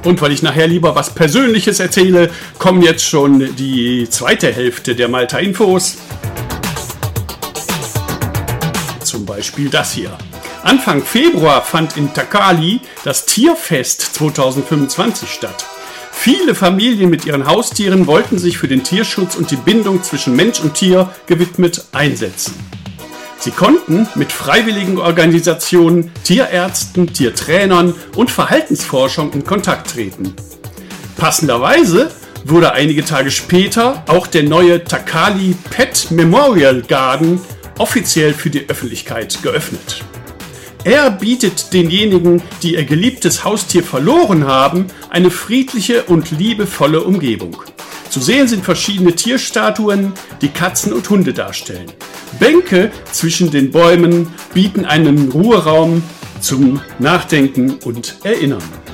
Und weil ich nachher lieber was Persönliches erzähle, kommen jetzt schon die zweite Hälfte der Malta-Infos. Zum Beispiel das hier. Anfang Februar fand in Takali das Tierfest 2025 statt. Viele Familien mit ihren Haustieren wollten sich für den Tierschutz und die Bindung zwischen Mensch und Tier gewidmet einsetzen. Sie konnten mit freiwilligen Organisationen, Tierärzten, Tiertrainern und Verhaltensforschern in Kontakt treten. Passenderweise wurde einige Tage später auch der neue Takali Pet Memorial Garden offiziell für die Öffentlichkeit geöffnet. Er bietet denjenigen, die ihr geliebtes Haustier verloren haben, eine friedliche und liebevolle Umgebung. Zu sehen sind verschiedene Tierstatuen, die Katzen und Hunde darstellen. Bänke zwischen den Bäumen bieten einen Ruheraum zum Nachdenken und Erinnern.